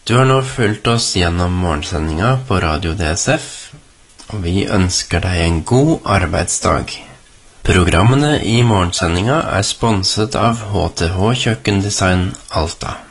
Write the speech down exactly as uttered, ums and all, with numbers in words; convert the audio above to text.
Du har nå fulgt oss gjennom morgensendinga på Radio D S F, og vi ønsker deg en god arbeidsdag. Programmene i morgensendinga er sponset av H T H Kjøkkendesign Alta.